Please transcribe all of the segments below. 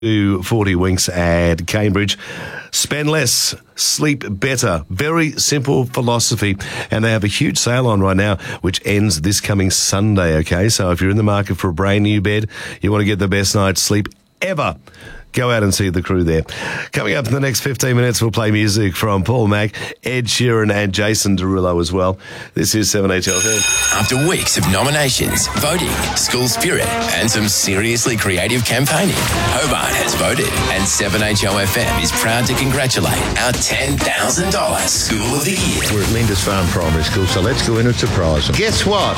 to 40 Winks at Cambridge. Spend less, sleep better. Very simple philosophy. And they have a huge sale on right now, which ends this coming Sunday, okay? So if you're in the market for a brand new bed, you want to get the best night's sleep ever, go out and see the crew there. Coming up in the next 15 minutes, we'll play music from Paul Mac, Ed Sheeran and Jason Derulo as well. This is 7HLFM. After weeks of nominations, voting, school spirit and some seriously creative campaigning, Hobart has voted and 7HLFM is proud to congratulate our $10,000 School of the Year. We're at Lindisfarne Primary School, so let's go in and surprise them. Guess what?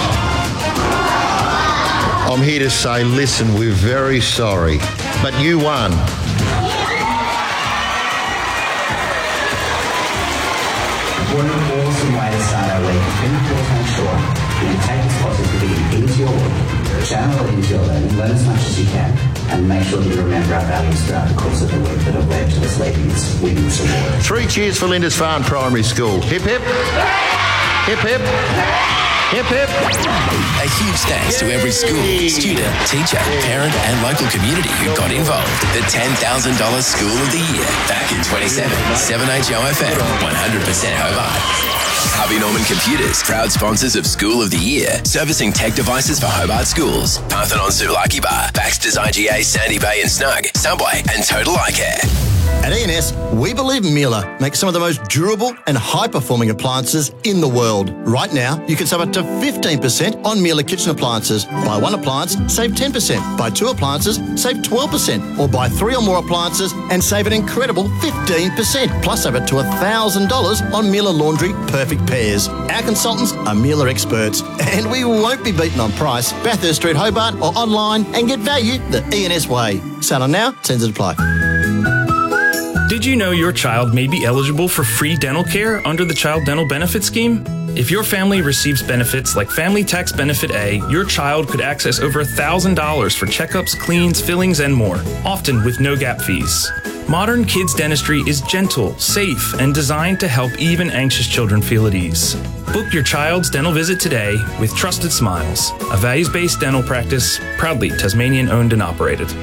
I'm here to say, listen, we're very sorry, but you won. What an awesome way to start our week. Can you please make sure that you take this positivity into your week, channel it into your learning, learn as much as you can, and make sure that you remember our values throughout the course of the week that have led to us leading this winning this award. 3 cheers for Lindisfarne Primary School. Hip, hip. Hip, hip. Hip, hip. A huge thanks to every school, student, teacher, parent and local community who got involved. The $10,000 School of the Year. Back in 27, 7HOFM, 100% Hobart. Harvey Norman Computers, proud sponsors of School of the Year, servicing tech devices for Hobart schools. Parthenon Souvlaki Bar, Baxter's IGA, Sandy Bay and Snug, Subway and Total Eye Care. At E&S, we believe Miele makes some of the most durable and high-performing appliances in the world. Right now, you can save up to 15% on Miele kitchen appliances. Buy 1 appliance, save 10%. Buy 2 appliances, save 12%. Or buy 3 or more appliances and save an incredible 15%. Plus, save up to $1,000 on Miele Laundry Perfect Pairs. Our consultants are Miele experts, and we won't be beaten on price. Bathurst Street, Hobart, or online and get value the E&S way. Sale on now, terms apply. Did you know your child may be eligible for free dental care under the Child Dental Benefit Scheme? If your family receives benefits like Family Tax Benefit A, your child could access over $1,000 for checkups, cleans, fillings, and more, often with no gap fees. Modern kids dentistry is gentle, safe, and designed to help even anxious children feel at ease. Book your child's dental visit today with Trusted Smiles, a values-based dental practice proudly Tasmanian-owned and operated.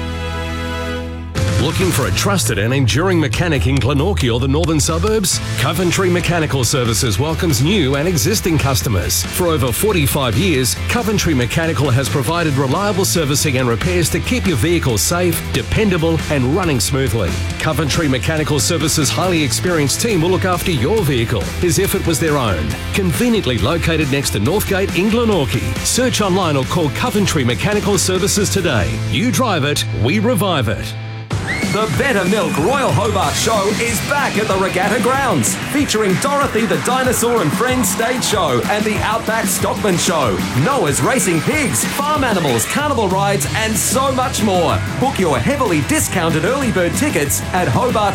Looking for a trusted and enduring mechanic in Glenorchy or the northern suburbs? Coventry Mechanical Services welcomes new and existing customers. For over 45 years, Coventry Mechanical has provided reliable servicing and repairs to keep your vehicle safe, dependable and running smoothly. Coventry Mechanical Services' highly experienced team will look after your vehicle as if it was their own. Conveniently located next to Northgate in Glenorchy. Search online or call Coventry Mechanical Services today. You drive it, we revive it. The Better Milk Royal Hobart Show is back at the Regatta Grounds, featuring Dorothy the Dinosaur and Friends stage show and the Outback Stockman Show, Noah's Racing Pigs, farm animals, carnival rides and so much more. Book your heavily discounted early bird tickets at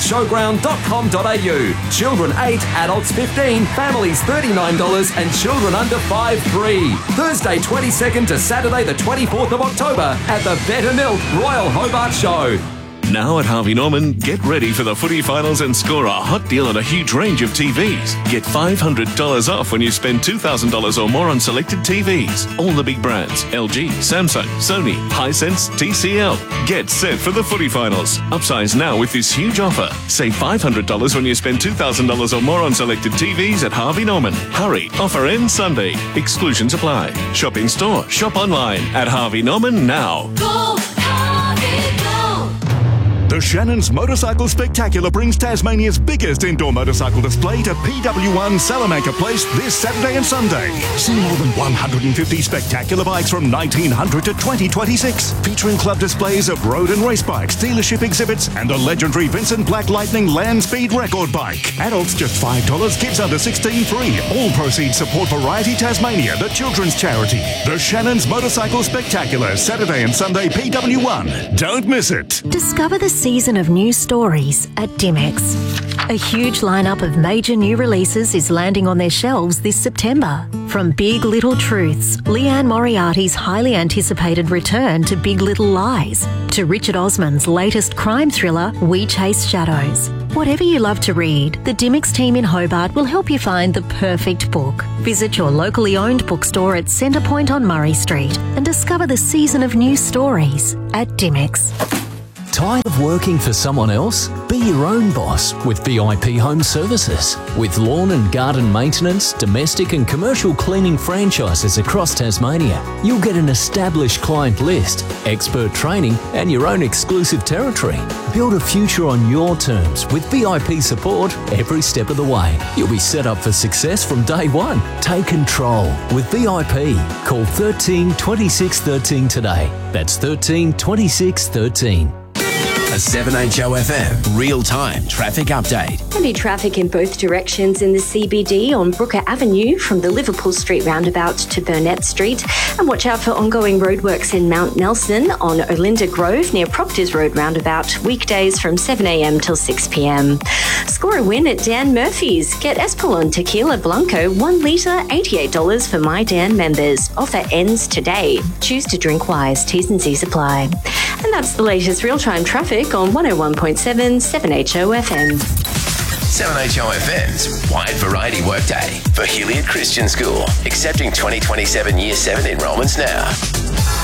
hobartshowground.com.au. Children 8, adults 15, families $39 and children under 5 free. Thursday 22nd to Saturday the 24th of October at the Better Milk Royal Hobart Show. Now at Harvey Norman, get ready for the footy finals and score a hot deal on a huge range of TVs. Get $500 off when you spend $2,000 or more on selected TVs. All the big brands, LG, Samsung, Sony, Hisense, TCL. Get set for the footy finals. Upsize now with this huge offer. Save $500 when you spend $2,000 or more on selected TVs at Harvey Norman. Hurry, offer ends Sunday. Exclusions apply. Shop in store, shop online at Harvey Norman now. Go, Harvey, go! The Shannon's Motorcycle Spectacular brings Tasmania's biggest indoor motorcycle display to PW1 Salamanca Place this Saturday and Sunday. See more than 150 spectacular bikes from 1900 to 2026, featuring club displays of road and race bikes, dealership exhibits, and the legendary Vincent Black Lightning land speed record bike. Adults just $5, kids under 16 free. All proceeds support Variety Tasmania, the children's charity. The Shannon's Motorcycle Spectacular, Saturday and Sunday, PW1. Don't miss it. Discover the season of new stories at Dymocks. A huge lineup of major new releases is landing on their shelves this September. From Big Little Truths, Leanne Moriarty's highly anticipated return to Big Little Lies, to Richard Osman's latest crime thriller, We Chase Shadows. Whatever you love to read, the Dymocks team in Hobart will help you find the perfect book. Visit your locally owned bookstore at Centrepoint on Murray Street and discover the season of new stories at Dymocks. Tired of working for someone else? Be your own boss with VIP Home Services. With lawn and garden maintenance, domestic and commercial cleaning franchises across Tasmania, you'll get an established client list, expert training and your own exclusive territory. Build a future on your terms with VIP support every step of the way. You'll be set up for success from day one. Take control with VIP. Call 13 26 13 today. That's 13 26 13. A 7HOFM real-time traffic update. Heavy traffic in both directions in the CBD on Brooker Avenue from the Liverpool Street roundabout to Burnett Street. And watch out for ongoing roadworks in Mount Nelson on Olinda Grove near Proctors Road roundabout, weekdays from 7am till 6pm. Score a win at Dan Murphy's. Get Espolon Tequila Blanco 1 litre, $88 for My Dan members. Offer ends today. Choose to drink wise. T's and C's apply. And that's the latest real-time traffic on 101.7 7HOFM. 7HOFM's Wide Variety Workday for Heliot Christian School. Accepting 2027 Year 7 enrolments now.